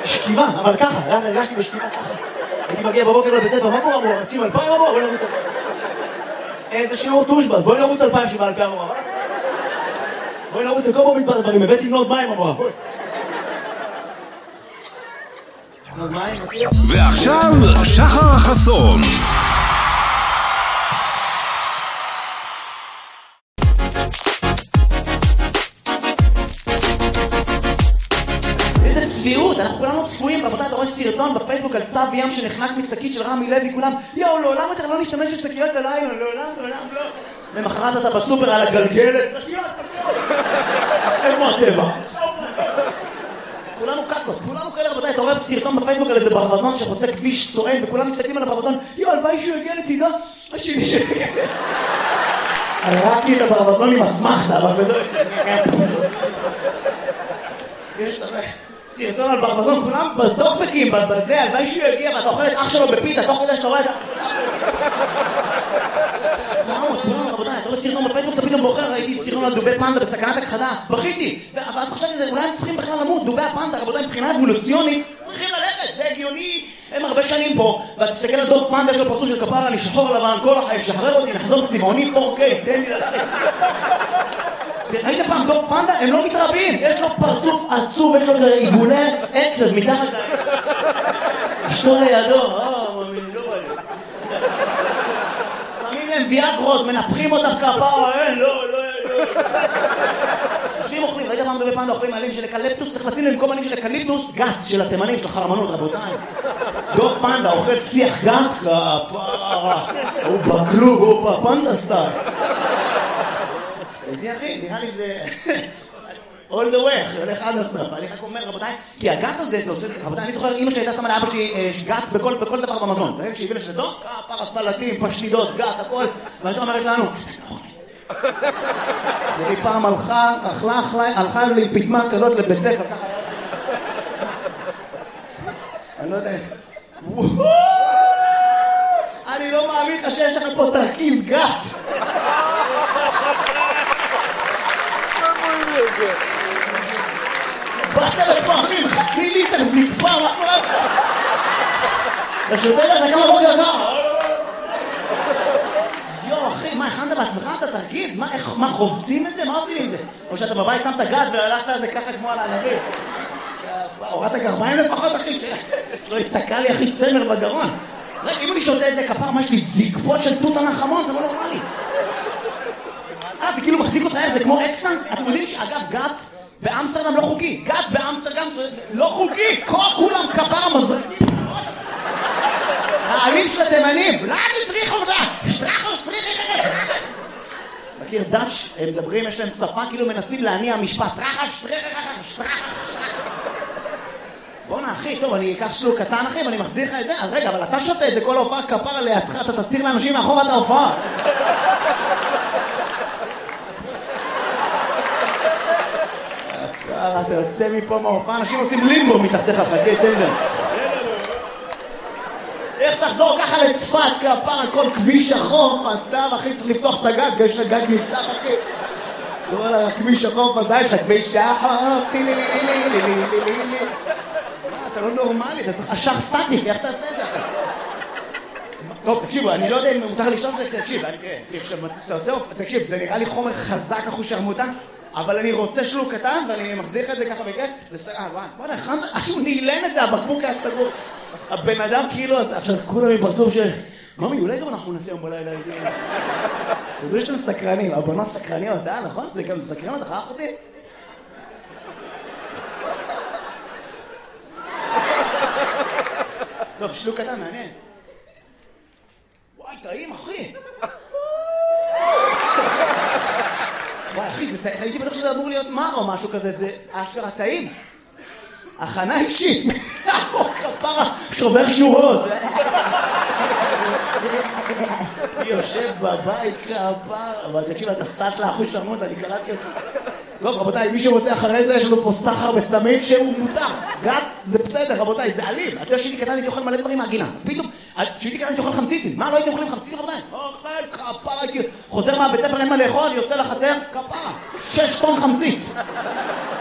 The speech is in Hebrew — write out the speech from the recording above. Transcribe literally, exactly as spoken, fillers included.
שכיבה, אבל ככה, הרגשתי בשכיבה ככה. הייתי מגיע בבוקר לבית ספר, מה קורה? אמרו, רצים אלפיים אמרו, בואי נרוץ אלפיים. איזה שיעור טושבס, בואי נרוץ אלפיים שבעה אלפיים אמרו. בואי נרוץ לכל בו מתבר דברים, הבאתי נוד מים אמרו, בואי. נוד מים, נתחיל. ועכשיו, שחר חסון. צביעות, אנחנו כולנו צפויים, רבותיי, אתה רואה סרטון בפייסבוק על צב ים שנחנק משקית של רמי לוי, כולם, יאו, לעולם יותר לא נשתמש בשקיות הלילה, לעולם, לעולם, לא. למחרת אתה בסופר על הגלגלת, שקיות, שקיות. זה כמו הטבע. כולנו קקות, כולנו כאלה, רבותיי, אתה רואה סרטון בפייסבוק על איזה ברווזון שחוצה כביש סואן, וכולם מסתכלים על הברווזון, יאו, הלוואי שהוא יגיע לצידה, השני שיגיע. הראקי את הברווזון עם אסמכתה, אבל בזה... יש דבר... סרטון על ברווזון, כולם בטוקבקים, בזה, הלוואי שהוא יגיע, ואתה אוכל את אח שלו בפיתה, תוך כדי שאתה רואה את ה... כולנו, כולנו, רבותיי, אתה רואה סרטון בפייסבוק, אתה פתאום בוחר, ראיתי סרטון על דובי פנדה בסכנת הכחדה, בכיתי, ואז חשבתי שזה, אולי הם צריכים בכלל למות, דובי הפנדה, רבותיי, מבחינה אבולוציונית, צריכים ללכת, זה הגיוני, הם הרבה שנים פה, ואתה תסתכל על דוב פנדה, יש לו פרצוף של כפרה, אני שחור לבן, כל החיים, שחרר אותי, נחזור צבעוני, פור קיי, תן לי ללכת. ראית פעם דוב פנדה? הם לא מתרבים, יש לו פרצוף עצוב, יש לו עיגולי עצב מתחת ל... אשתו לידו, אה, ממי, לא בא לי. שמים להם ויאגרות, מנפחים אותם כפרה, אין, לא, לא, לא. יושבים אוכלים, ראית פעם דובי פנדה אוכלים עלים של אקליפטוס, צריך לשים להם כל עלים של אקליפטוס, גת של התימנים, של החרמנות, רבותיי. דוב פנדה אוכל שיח גת, כפרה, הוא בכלוב, הוא בפנדה סטייל. זה אחי, נראה לי זה... all the way, הולך עד הסוף. אני רק אומר, רבותיי, כי הגת הזה, זה עושה... רבותיי, אני זוכר, אמא שלי הייתה שמה לאבא שלי גת בכל דבר במזון. ברגע שהביא לשדה טוב, כפרה, סלטים, פשטידות, גת, הכל. ואני אומרת לנו, והיא פעם הלכה, אכלה, אכלה, הלכה לי פתמה כזאת לבית ספר, ככה. אני לא יודע איך. אני לא מאמין לך שיש לכם פה תרכיז גת. באת לפה, אחים, חצי ליטר זקפה, מה קורה לך? אתה שותה לך כמה בוקר ככה? יו, אחי, מה, הכנת בעצמך? אתה תרגיז? מה, חובצים את זה? מה עושים עם זה? או שאתה בבית שמת גת והלכת על זה ככה כמו על הענבים? הורדת גרביים לפחות, אחי? לא יתקע לי, אחי, צמר בגרון. אם אני שותה את זה כפר, מה יש לי זקפות של תות הנחמון? אתה לא נורמלי. אה, זה כאילו מחזיק אותך, זה כמו אקסן? אתם יודעים שאגב, גת באמסטרדם לא חוקי. גת באמסטרדם לא חוקי. כולם כפר מזרקים. העלים של התימנים. לאן שטריחו דה? שטריחו, שטריחו. מכיר דאץ', הם מדברים, יש להם שפה, כאילו מנסים להניע משפט. טרחה, שטריחו, שטריחו. בוא'נה, אחי, טוב, אני אקח שלוק קטן, אחי, ואני מחזיר לך את זה. אז רגע, אבל אתה שותה את זה כל ההופעה כפר לידך, אתה תסתיר לאנשים מאחור את ההופעה. אתה יוצא מפה מההופעה, אנשים עושים לימבו מתחתיך, חכה, תן להם. איך תחזור ככה לצפת, כפר, כל כביש החוף, אתה, אחי, צריך לפתוח את הגג, יש לך גג נפתח, אחי. כל הכביש החוף הזה, יש לך כביש החוף, טילי, לילי, לילי, לילי, לילי. אתה לא נורמלי, אתה צריך אשך סטטיק, איך תעשה את זה? טוב, תקשיבו, אני לא יודע אם מותר לשתות את זה, תקשיב, תקשיב, זה נראה לי חומר חזק אחוז שרמוטה, אבל אני רוצה שלוק קטן, ואני מחזיר לך את זה ככה בכיף, זה סגר, וואי, בוא'נה, הכנת, עכשיו נעלן את זה, הבקבוק היה סגור. הבן אדם כאילו, עכשיו כולם מפרצוף של... ממי, אולי גם אנחנו נעשה יום בלילה איזה... אתה יודע שאתם סקרנים, הבנות סקרניות, אה, נכון? זה גם סקרנות, אחר אותי? טוב, שלוק קטן, מעניין. וואי, טעים, אחי. וואי, אחי, הייתי בטוח שזה אמור להיות מר או משהו כזה, זה אשכרה טעים. הכנה אישית. כפרה, שובר שורות. אני יושב בבית כפרה, אבל תקשיב, אתה סט לאחוז שרמות, אני קלטתי אותך. טוב, רבותיי, מי שרוצה אחרי זה, יש לנו פה סחר בסמים שהוא מותר. גת, זה בסדר, רבותיי, זה אלים. אתה יודע שהייתי קטן, הייתי אוכל מלא דברים מהגינה. פתאום, שהייתי קטן, הייתי אוכל חמציצים. מה, לא הייתי אוכלים חמציצים, רבותיי? אוכל, כפרה, הייתי... חוזר מהבית ספר, אין מה לאכול, יוצא לחצר, כפרה. שש טון חמציץ.